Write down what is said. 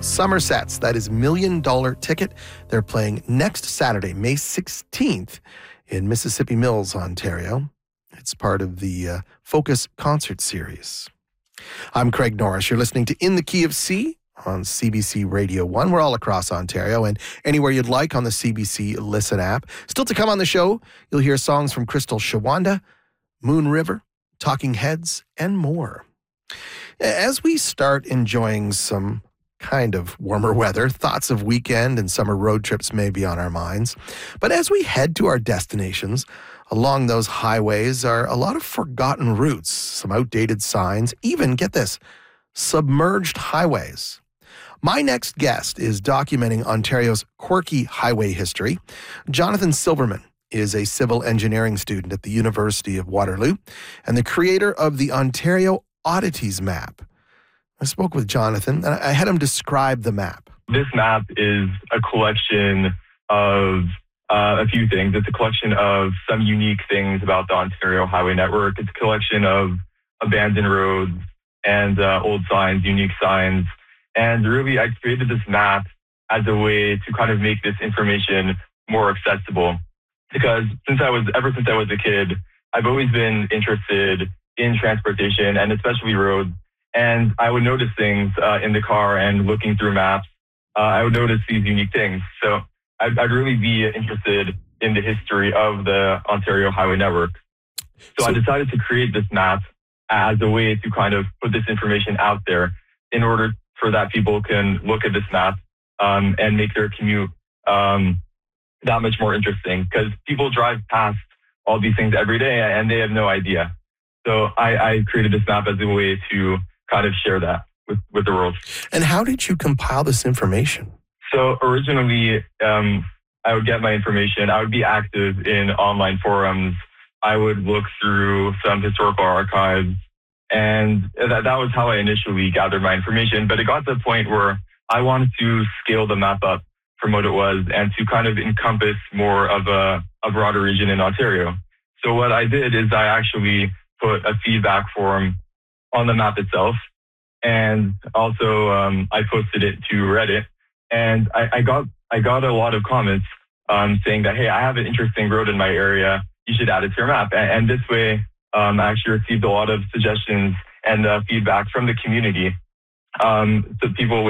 Somersets. That is $1 Million Ticket. They're playing next Saturday, May 16th in Mississippi Mills, Ontario. It's part of the Focus Concert Series. I'm Craig Norris. You're listening to In the Key of C on CBC Radio 1. We're all across Ontario and anywhere you'd like on the CBC Listen app. Still to come on the show, you'll hear songs from Crystal Shawanda, Moon River, Talking Heads, and more. As we start enjoying some kind of warmer weather, thoughts of weekend and summer road trips may be on our minds. But as we head to our destinations, along those highways are a lot of forgotten routes, some outdated signs, even, get this, submerged highways. My next guest is documenting Ontario's quirky highway history. Jonathan Silverman is a civil engineering student at the University of Waterloo and the creator of the Ontario Oddities Map. I spoke with Jonathan, and I had him describe the map. This map is a collection of a few things. It's a collection of some unique things about the Ontario Highway Network. It's a collection of abandoned roads and old signs, unique signs. And really, I created this map as a way to kind of make this information more accessible. Because ever since I was a kid, I've always been interested in transportation and especially roads. And I would notice things in the car and looking through maps. I would notice these unique things. So I'd really be interested in the history of the Ontario Highway Network. So I decided to create this map as a way to kind of put this information out there in order for that people can look at this map and make their commute that much more interesting. Because people drive past all these things every day and they have no idea. So I created this map as a way to kind of share that with the world. And how did you compile this information? So originally, I would get my information. I would be active in online forums. I would look through some historical archives. And that was how I initially gathered my information. But it got to the point where I wanted to scale the map up from what it was and to kind of encompass more of a broader region in Ontario. So what I did is I actually put a feedback form on the map itself. And also I posted it to Reddit. And I got a lot of comments saying that, hey, I have an interesting road in my area. You should add it to your map. And this way, I actually received a lot of suggestions and feedback from the community. So people